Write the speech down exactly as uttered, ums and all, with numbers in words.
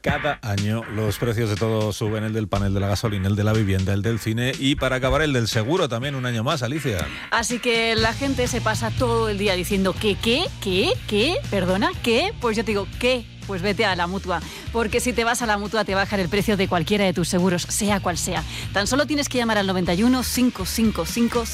Cada año los precios de todo suben, el del pan, el de la gasolina, el de la vivienda, el del cine y para acabar el del seguro también un año más, Alicia. Así que la gente se pasa todo el día diciendo ¿qué, qué, qué, qué? ¿Perdona? ¿Qué? Pues yo te digo ¿qué? Pues vete a la Mutua, porque si te vas a la Mutua te bajan el precio de cualquiera de tus seguros, sea cual sea. Tan solo tienes que llamar al noventa y uno, cinco cinco cinco,